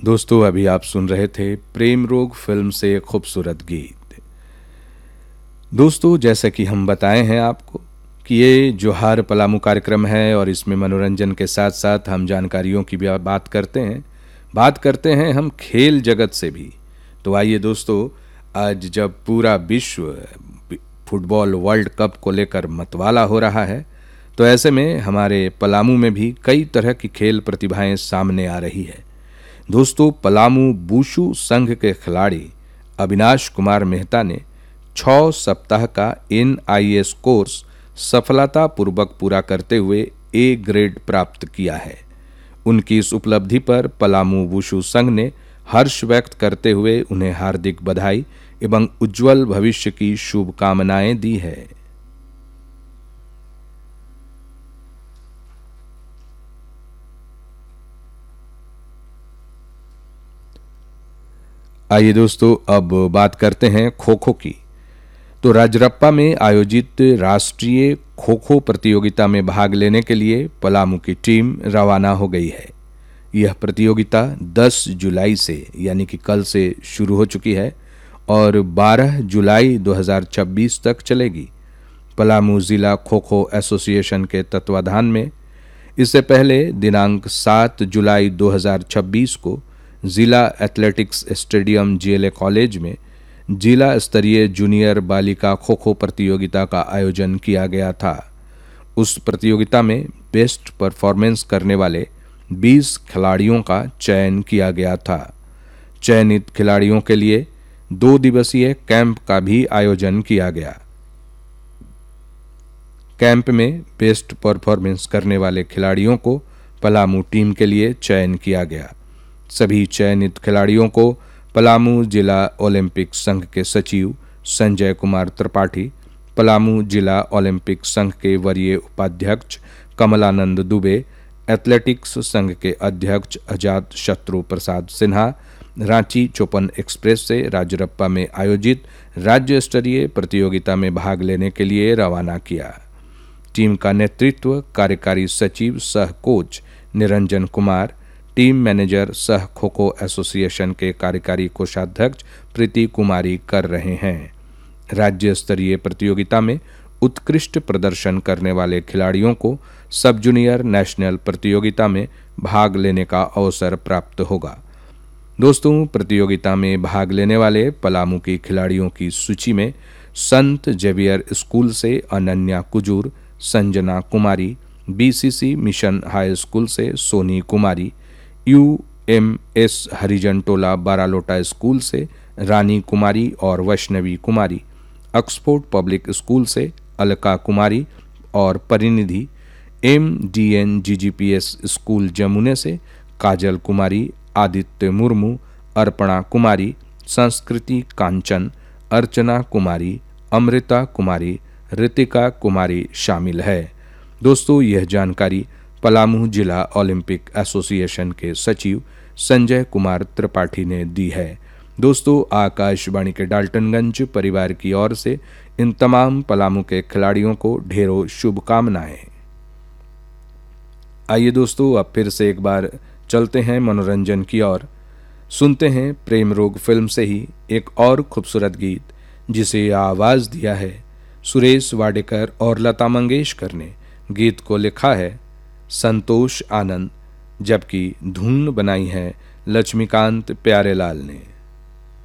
दोस्तों, अभी आप सुन रहे थे प्रेम रोग फिल्म से एक खूबसूरत गीत। दोस्तों, जैसे कि हम बताए हैं आपको कि ये जोहार पलामू कार्यक्रम है और इसमें मनोरंजन के साथ साथ हम जानकारियों की भी बात करते हैं। बात करते हैं हम खेल जगत से भी। तो आइए दोस्तों, आज जब पूरा विश्व फुटबॉल वर्ल्ड कप को लेकर मतवाला हो रहा है, तो ऐसे में हमारे पलामू में भी कई तरह की खेल प्रतिभाएं सामने आ रही है। दोस्तों, पलामू बूशु संघ के खिलाड़ी अविनाश कुमार मेहता ने 6 सप्ताह का NIS कोर्स सफलतापूर्वक पूरा करते हुए A ग्रेड प्राप्त किया है। उनकी इस उपलब्धि पर पलामू वुशु संघ ने हर्ष व्यक्त करते हुए उन्हें हार्दिक बधाई एवं उज्जवल भविष्य की शुभकामनाएं दी है। आइए दोस्तों, अब बात करते हैं खो खो की। तो राजरप्पा में आयोजित राष्ट्रीय खो खो प्रतियोगिता में भाग लेने के लिए पलामू की टीम रवाना हो गई है। यह प्रतियोगिता 10 जुलाई से यानी कि कल से शुरू हो चुकी है और 12 जुलाई 2026 तक चलेगी। पलामू जिला खो खो एसोसिएशन के तत्वाधान में इससे पहले दिनांक 7 जुलाई 2026 को जिला एथलेटिक्स स्टेडियम GLA कॉलेज में जिला स्तरीय जूनियर बालिका खो खो प्रतियोगिता का आयोजन किया गया था। उस प्रतियोगिता में बेस्ट परफॉर्मेंस करने वाले 20 खिलाड़ियों का चयन किया गया था। चयनित खिलाड़ियों के लिए 2 दिवसीय कैंप का भी आयोजन किया गया। कैंप में बेस्ट परफॉर्मेंस करने वाले खिलाड़ियों को पलामू टीम के लिए चयन किया गया। सभी चयनित खिलाड़ियों को पलामू जिला ओलंपिक संघ के सचिव संजय कुमार त्रिपाठी, पलामू जिला ओलंपिक संघ के वरीय उपाध्यक्ष कमलानंद दुबे, एथलेटिक्स संघ के अध्यक्ष अजात शत्रु प्रसाद सिन्हा, रांची चोपन एक्सप्रेस से राजरप्पा में आयोजित राज्य स्तरीय प्रतियोगिता में भाग लेने के लिए रवाना किया। टीम का नेतृत्व कार्यकारी सचिव सह coach Niranjan Kumar, team manager सह खो खो एसोसिएशन के कार्यकारी कोषाध्यक्ष प्रीति कुमारी कर रहे हैं। राज्य स्तरीय प्रतियोगिता में उत्कृष्ट प्रदर्शन करने वाले खिलाड़ियों को सब जूनियर नेशनल प्रतियोगिता में भाग लेने का अवसर प्राप्त होगा। दोस्तों, प्रतियोगिता में भाग लेने वाले पलामू की खिलाड़ियों की सूची में संत जेवियर स्कूल से अनन्या कुजूर, संजना कुमारी, BCC मिशन हाई स्कूल से सोनी कुमारी, UMS हरिजन टोला बारालोटा स्कूल से रानी कुमारी और वैष्णवी कुमारी, ऑक्सफोर्ड पब्लिक स्कूल से अलका कुमारी और परिनिधि, MDN GGPS स्कूल जमुने से काजल कुमारी, आदित्य मुर्मू, अर्पणा कुमारी, संस्कृति कांचन, अर्चना कुमारी, अमृता कुमारी, ऋतिका कुमारी शामिल है। दोस्तों, यह जानकारी पलामू जिला ओलंपिक एसोसिएशन के सचिव संजय कुमार त्रिपाठी ने दी है। दोस्तों, आकाशवाणी के डाल्टनगंज परिवार की ओर से इन तमाम पलामू के खिलाड़ियों को ढेरों शुभकामनाएं। आइए दोस्तों, अब फिर से एक बार चलते हैं मनोरंजन की ओर। सुनते हैं प्रेम रोग फिल्म से ही एक और खूबसूरत गीत जिसे आवाज दिया है सुरेश वाडेकर और लता मंगेशकर ने। गीत को लिखा है संतोष आनंद, जबकि धुन बनाई है लक्ष्मीकांत प्यारेलाल ने।